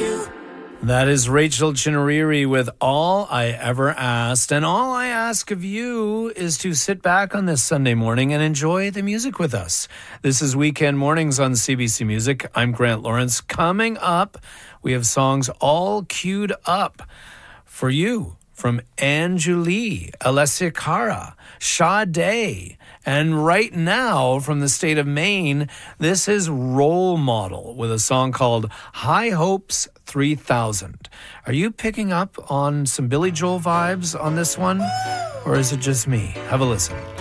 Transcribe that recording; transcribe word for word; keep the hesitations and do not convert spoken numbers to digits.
That is Rachel Chinariri with All I Ever Asked. And all I ask of you is to sit back on this Sunday morning and enjoy the music with us. This is Weekend Mornings on C B C Music. I'm Grant Lawrence. Coming up, we have songs all queued up for you from Anjuli, Alessia Cara, Sade, and right now from the state of Maine, this is Role Model with a song called High Hopes three thousand. Are you picking up on some Billy Joel vibes on this one? Or is it just me? Have a listen.